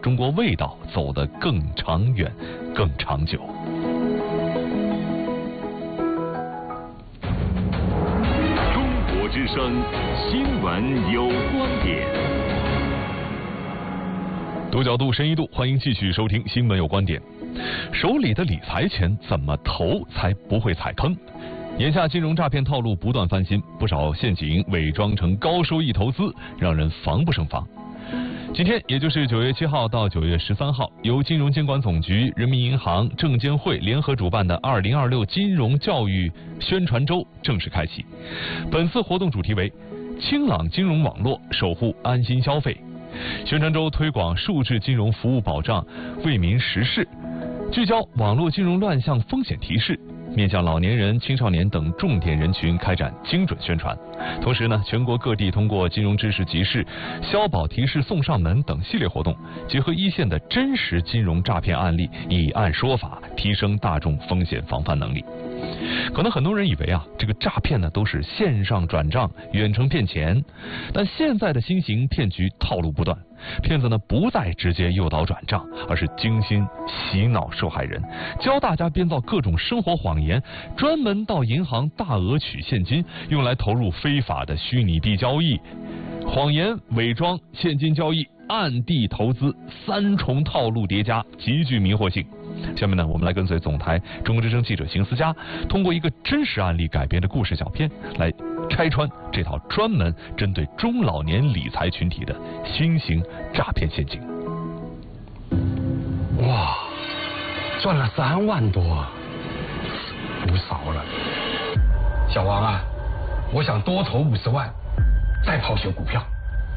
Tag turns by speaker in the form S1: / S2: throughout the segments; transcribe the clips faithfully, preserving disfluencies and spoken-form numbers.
S1: 中国味道走得更长远、更长久。
S2: 中国之声新闻有观点。
S1: 多角度、深一度，欢迎继续收听《新闻有观点》。手里的理财钱怎么投才不会踩坑？眼下金融诈骗套路不断翻新，不少陷阱伪装成高收益投资，让人防不胜防。今天，也就是九月七号到九月十三号，由金融监管总局、人民银行、证监会联合主办的二零二六金融教育宣传周正式开启。本次活动主题为“清朗金融网络，守护安心消费”。宣传周推广数字金融服务保障，为民实事，聚焦网络金融乱象风险提示，面向老年人、青少年等重点人群开展精准宣传。同时呢，全国各地通过金融知识集市、消保提示送上门等系列活动，结合一线的真实金融诈骗案例，以案说法，提升大众风险防范能力。可能很多人以为啊，这个诈骗呢都是线上转账、远程骗钱，但现在的新型骗局套路不断，骗子呢不再直接诱导转账，而是精心洗脑受害人，教大家编造各种生活谎言，专门到银行大额取现金，用来投入非法的虚拟币交易。谎言、伪装、现金交易、暗地投资，三重套路叠加，极具迷惑性。下面呢，我们来跟随总台中国之声记者邢思佳，通过一个真实案例改编的故事小片，来拆穿这套专门针对中老年理财群体的新型诈骗陷阱。
S3: 哇，赚了三万多，不少了。小王啊，我想多投五十万，再抛些股票。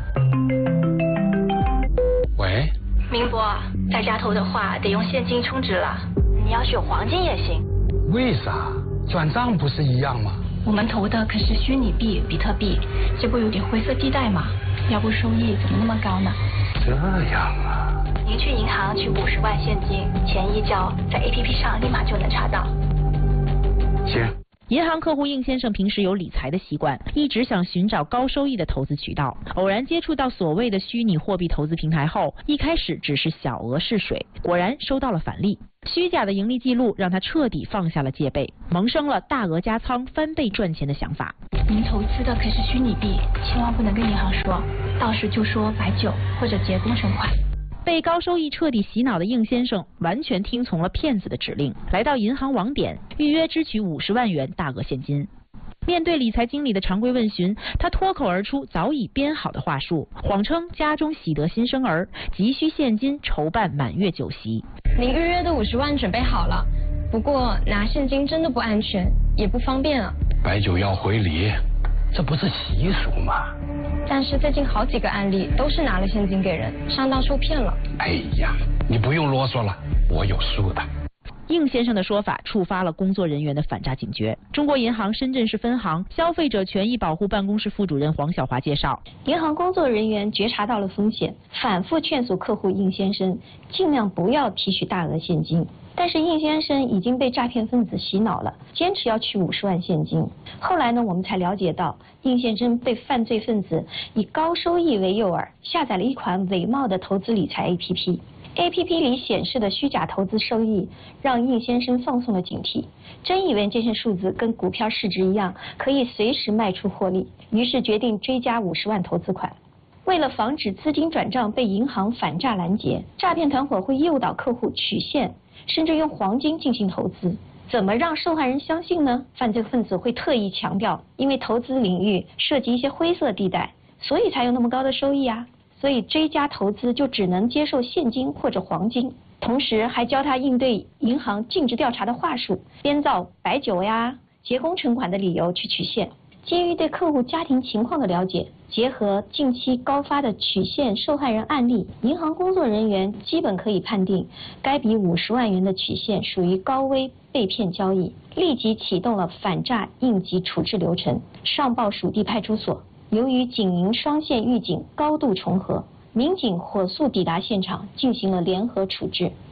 S3: 喂。
S4: 明博，在家投的话得用现金充值了，你要是有黄金也行。
S3: 为啥？转账不是一样吗？
S4: 我们投的可是虚拟币、比特币，这不有点灰色地带吗？要不收益怎么那么高呢？
S3: 这样啊。
S4: 您去银行取五十万现金，钱一交，在 A P P 上立马就能查到。
S3: 行。
S5: 银行客户应先生平时有理财的习惯，一直想寻找高收益的投资渠道。偶然接触到所谓的虚拟货币投资平台后，一开始只是小额试水，果然收到了返利。虚假的盈利记录让他彻底放下了戒备，萌生了大额加仓翻倍赚钱的想法。
S4: 您投资的可是虚拟币，千万不能跟银行说，到时就说白酒或者结工程款。
S5: 被高收益彻底洗脑的应先生完全听从了骗子的指令，来到银行网点预约支取五十万元大额现金。面对理财经理的常规问询，他脱口而出早已编好的话术，谎称家中喜得新生儿，急需现金筹办满月酒席。
S6: 您预约的五十万准备好了，不过拿现金真的不安全，也不方便啊。
S3: 白酒要回礼，这不是习俗吗？
S6: 但是最近好几个案例都是拿了现金给人，上当受骗了。
S3: 哎呀，你不用啰嗦了，我有数的。
S5: 应先生的说法触发了工作人员的反诈警觉。中国银行深圳市分行消费者权益保护办公室副主任黄小华介绍，
S7: 银行工作人员觉察到了风险，反复劝阻客户应先生尽量不要提取大额现金。但是应先生已经被诈骗分子洗脑了，坚持要取五十万现金。后来呢，我们才了解到，应先生被犯罪分子以高收益为诱饵，下载了一款伪冒的投资理财 A P P。A P P 里显示的虚假投资收益，让应先生放松了警惕，真以为这些数字跟股票市值一样，可以随时卖出获利，于是决定追加五十万投资款。为了防止资金转账被银行反诈拦截，诈骗团伙会诱导客户取现，甚至用黄金进行投资。怎么让受害人相信呢？犯罪分子会特意强调，因为投资领域涉及一些灰色地带，所以才有那么高的收益啊。所以追加投资就只能接受现金或者黄金，同时还教他应对银行尽职调查的话术，编造白酒呀、结工程款的理由去取现。基于对客户家庭情况的了解，结合近期高发的取现受害人案例，银行工作人员基本可以判定该笔五十万元的取现属于高危被骗交易，立即启动了反诈应急处置流程，上报属地派出所。由于警银双线预警高度重合，民警火速抵达现场，进行了联合处置。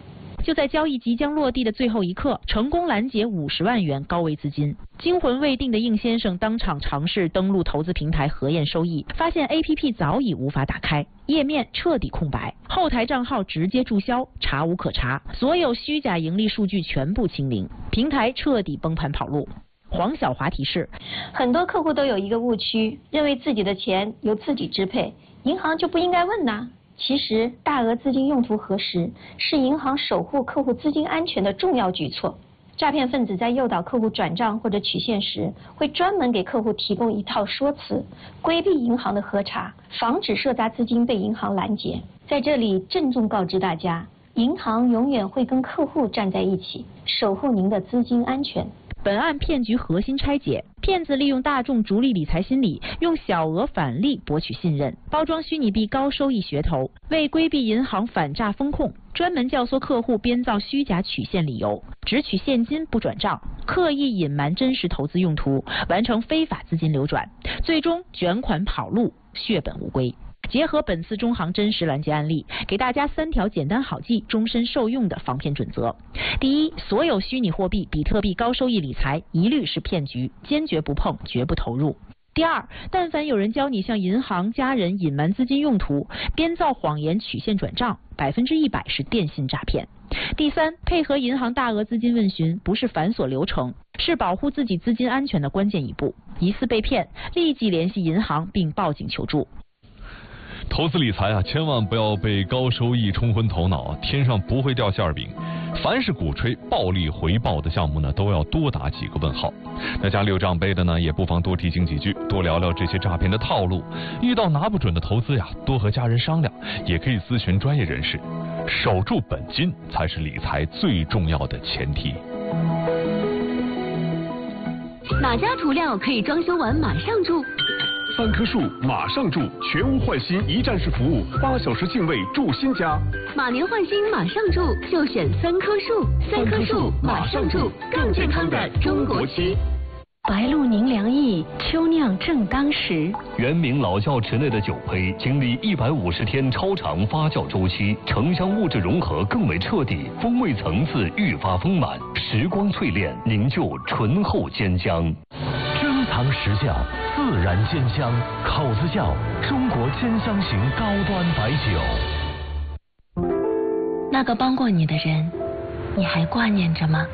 S5: 就在交易即将落地的最后一刻，成功拦截五十万元高危资金。惊魂未定的应先生当场尝试登录投资平台核验收益，发现 A P P 早已无法打开，页面彻底空白，后台账号直接注销，查无可查，所有虚假盈利数据全部清零，平台彻底崩盘跑路。黄小华提示，
S7: 很多客户都有一个误区，认为自己的钱由自己支配，银行就不应该问呐。其实，大额资金用途核实是银行守护客户资金安全的重要举措。诈骗分子在诱导客户转账或者取现时，会专门给客户提供一套说辞，规避银行的核查，防止涉杂资金被银行拦截。在这里郑重告知大家，银行永远会跟客户站在一起，守护您的资金安全。
S5: 本案骗局核心拆解：骗子利用大众逐利理财心理，用小额返利博取信任，包装虚拟币高收益噱头，为规避银行反诈风控，专门教唆客户编造虚假取现理由，只取现金不转账，刻意隐瞒真实投资用途，完成非法资金流转，最终卷款跑路，血本无归。结合本次中行真实拦截案例，给大家三条简单好记、终身受用的防骗准则。第一，所有虚拟货币、比特币高收益理财一律是骗局，坚决不碰，绝不投入。第二，但凡有人教你向银行、家人隐瞒资金用途，编造谎言取现转账，百分之一百是电信诈骗。第三，配合银行大额资金问询不是繁琐流程，是保护自己资金安全的关键一步。疑似被骗，立即联系银行并报警求助。
S1: 投资理财啊，千万不要被高收益冲昏头脑，天上不会掉馅饼。凡是鼓吹暴利回报的项目呢，都要多打几个问号。那家里有长辈的呢，也不妨多提醒几句，多聊聊这些诈骗的套路。遇到拿不准的投资呀，多和家人商量，也可以咨询专业人士。守住本金才是理财最重要的前提。
S8: 哪家涂料可以装修完马上住？
S9: 三棵树马上住，全屋换新一站式服务，八小时净位住新家。
S8: 马年换新马上住，就选三棵树。三棵树马上住，更健康的中国漆。
S10: 白露宁凉意，秋酿正当时。
S11: 原名老窖池内的酒胚，经历一百五十天超长发酵周期，城乡物质融合更为彻底，风味层次愈发丰满，时光淬炼，凝就醇厚坚浆。
S12: 珍藏实窖，自然坚香，口子窖，中国坚香型高端白酒。
S10: 那个帮过你的人，你还挂念着吗？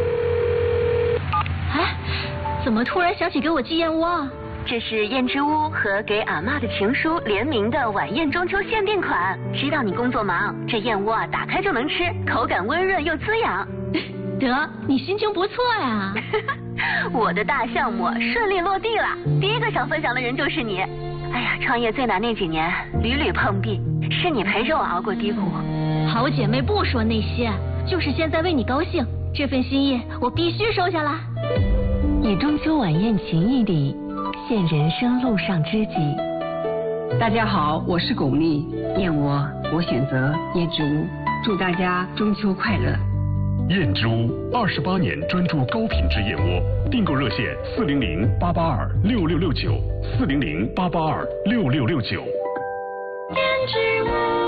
S8: 哎，怎么突然想起给我寄燕窝？这是燕之屋和给阿嬷的情书联名的晚宴中秋限定款。知道你工作忙，这燕窝啊打开就能吃，口感温润又滋养。得，你心情不错呀。我的大项目顺利落地了，第一个想分享的人就是你。哎呀，创业最难那几年，屡屡碰壁，是你陪着我熬过低谷。好姐妹不说那些，就是现在为你高兴，这份心意我必须收下啦。
S10: 以中秋晚宴情谊礼，献人生路上知己。
S13: 大家好，我是巩俐，燕窝我选择燕之屋，祝大家中秋快乐。
S9: 燕之屋二十八年专注高品质燕窝，订购热线四零零八八二六六六九四零零八八二六六六九。
S8: 燕之屋。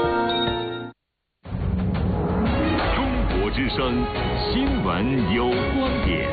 S2: 中国之声新闻有观点。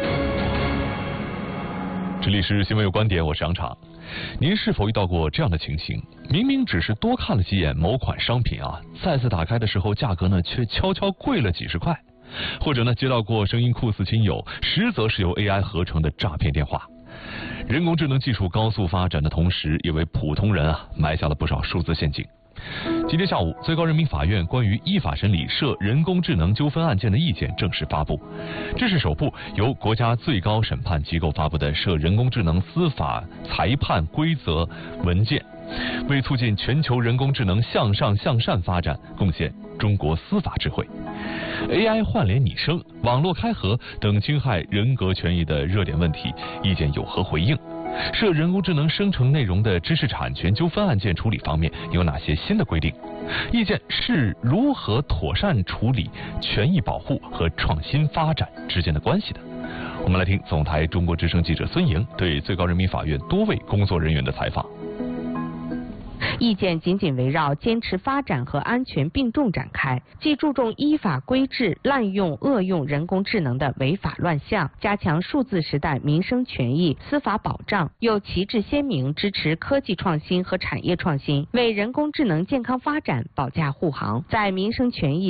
S1: 这里是新闻有观点，我是杨畅。您是否遇到过这样的情形？明明只是多看了几眼某款商品啊，再次打开的时候，价格呢却悄悄贵了几十块。或者呢，接到过声音酷似亲友，实则是由 A I 合成的诈骗电话。人工智能技术高速发展的同时，也为普通人啊埋下了不少数字陷阱。今天下午，最高人民法院关于依法审理涉人工智能纠纷案件的意见正式发布。这是首部由国家最高审判机构发布的涉人工智能司法裁判规则文件，为促进全球人工智能向上向善发展贡献中国司法智慧。A I 换脸拟声、网络开合等侵害人格权益的热点问题，意见有何回应？涉人工智能生成内容的知识产权纠纷案件处理方面有哪些新的规定？意见是如何妥善处理权益保护和创新发展之间的关系的？我们来听总台中国之声记者孙莹对最高人民法院多位工作人员的采访。
S14: 意见紧紧围绕坚持发展和安全并重展开，既注重依法规制滥用恶用人工智能的违法乱象，加强数字时代民生权益司法保障，又旗帜鲜明支持科技创新和产业创新，为人工智能健康发展保驾护航，在民生权益